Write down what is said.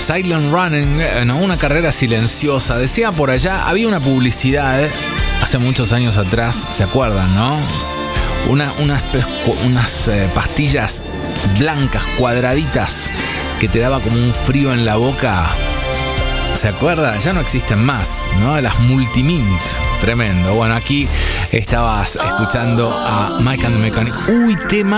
Silent Running, ¿no? Una carrera silenciosa. Decía por allá, había una publicidad hace muchos años atrás, ¿se acuerdan, no? Unas pastillas blancas, cuadraditas, que te daba como un frío en la boca. ¿Se acuerda? Ya no existen más, ¿no? Las Multimint. Tremendo. Bueno, aquí estabas escuchando a Mike and the Mechanic. Uy, tema